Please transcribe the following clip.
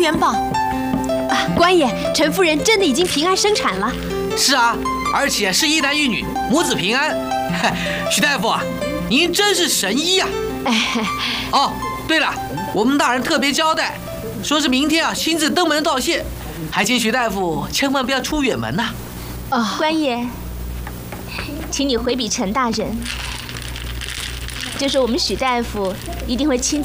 元宝。啊，官爷，陈夫人真的已经平安生产了。 是啊，而且是一男一女，母子平安。徐大夫啊，您真是神医啊！哦，对了，我们大人特别交代，说是明天啊亲自登门道谢，还请徐大夫千万不要出远门呐。 官爷，请你回禀陈大人，就说我们许大夫一定会亲自